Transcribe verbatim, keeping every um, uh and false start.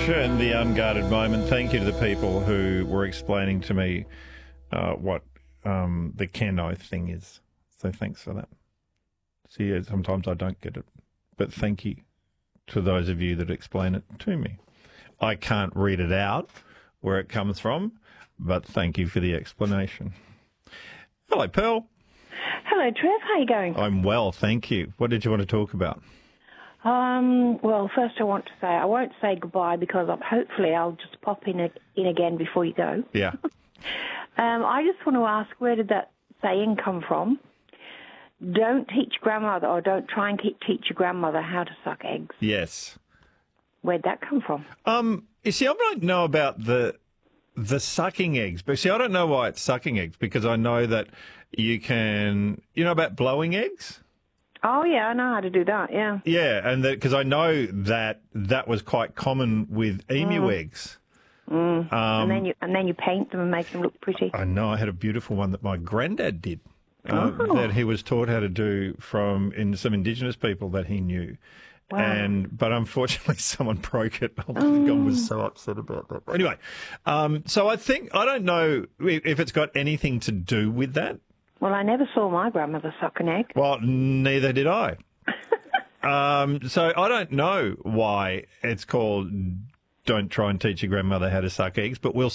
and the unguarded moment. Thank you to the people who were explaining to me uh, what um, the Keno thing is. So thanks for that. See, yeah, sometimes I don't get it, but thank you to those of you that explain it to me. I can't read it out where it comes from, but thank you for the explanation. Hello, Pearl. Hello, Trev. How are you going? I'm well, thank you. What did you want to talk about? Um, well, first I want to say, I won't say goodbye because I'm, hopefully I'll just pop in, a, in again before you go. Yeah. um, I just want to ask, where did that saying come from? Don't teach grandmother, or don't try and keep, teach your grandmother how to suck eggs. Yes. Where'd that come from? Um, you see, I don't know about the the sucking eggs, but see, I don't know why it's sucking eggs, because I know that you can, you know about blowing eggs? Oh, yeah, I know how to do that, yeah. Yeah, and because I know that that was quite common with emu mm. eggs. Mm. Um, and then you and then you paint them and make them look pretty. I know. I had a beautiful one that my granddad did, uh, oh. that he was taught how to do from in some Indigenous people that he knew. Wow. And but unfortunately, someone broke it. Oh, mm. God was so upset about that. Anyway, um, so I think I don't know if it's got anything to do with that. Well, I never saw my grandmother suck an egg. Well, neither did I. um, so I don't know why it's called "Don't try and teach your grandmother how to suck eggs," but we'll